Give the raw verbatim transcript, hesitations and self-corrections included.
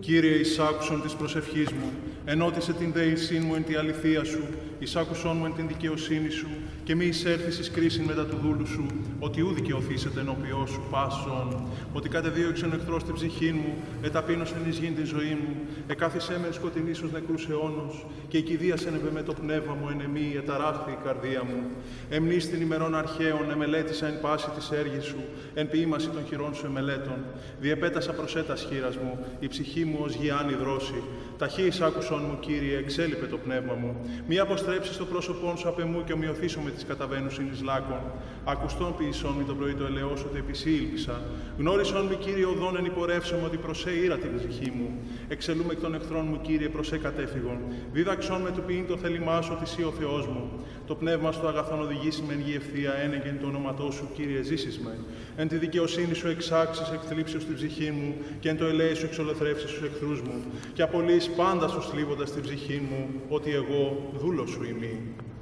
Κύριε, εισάκουσον της προσευχής μου, ενώτισε την δεησήν μου εν τη αληθεία σου, εισάκουσον μου εν την δικαιοσύνη σου, και μη εισέρθεις εις κρίσιν μετά του δούλου σου, ότι ου δικαιωθήσετε ενώπιό σου πάσον, ότι κατεδίωξεν ο εχθρός την ψυχή μου, εταπείνωσεν εις γην την ζωή μου, εκάθισέ με σκοτεινής ως νεκρούς αιώνος, και οικηδίασεν επ' εμέ το πνεύμα μου, εν εμή εταράχθη η καρδία μου. Εμνείς την ημερών αρχαίων, εμελέτησα εν πάση της έργης σου, εν ποίημαση των χειρών σου εμελέτων. Διεπέτασα προσέτας χείρας μου, η ψυχή μου ως γιάννη δρόση. Ταχύ εισάκουσον μου, Κύριε, εξέλιπε το πνεύμα μου. Μη αποστρέψεις το πρόσωπόν σου απ' εμού και ομοιωθήσω με τις καταβαίνουσιν εις λάκων. Ακουστόν ποιησόν μη το πρωί το ελαιός, ότι επί σύ ήλπισα. Γνώρισον μη, Κύριε, οδόν εν υπορεύσομαι, ότι προσέ ήρα την ψυχή μου. Εξελούμε εκ των εχθρών μου, Κύριε, προσέ κατέφυγον. Δίδαξον με του ποιήν το θέλημά σου, ότι σύ ο Θεός μου. Το πνεύμα στο αγαθόν οδηγήσει με εν γη ευθεία, ένεγεν το όνοματό σου, Κύριε, ζήσεις με. Εν τη δικαιοσύνη σου εξάξεις εκ θλίψεως την ψυχή μου, και εν το ελέη σου εξολοθρεύσεις τους εχθρούς μου. Και απολύεις πάντα σου θλίβοντας την ψυχή μου, ότι εγώ δούλος σου ημί.